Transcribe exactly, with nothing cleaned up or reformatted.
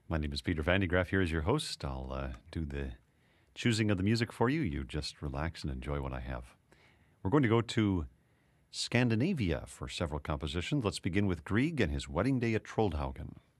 My name is Peter Van de Graaff here as your host. I'll uh, do the choosing of the music for you. You just relax and enjoy what I have. We're going to go to Scandinavia for several compositions. Let's begin with Grieg and his Wedding Day at Troldhaugen.